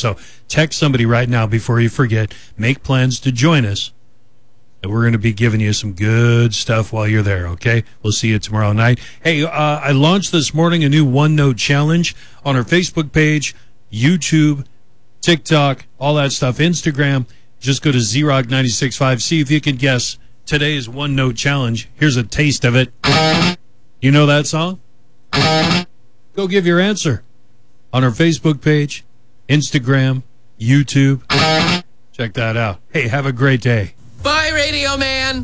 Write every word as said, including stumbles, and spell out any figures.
So text somebody right now before you forget. Make plans to join us. And we're going to be giving you some good stuff while you're there, okay? We'll see you tomorrow night. Hey, uh, I launched this morning a new OneNote challenge on our Facebook page, YouTube, TikTok, all that stuff, Instagram. Just go to Z Rock nine six five. See if you can guess today's OneNote challenge. Here's a taste of it. You know that song? Go give your answer on our Facebook page, Instagram, YouTube. Check that out. Hey, have a great day. Bye, Radio Man.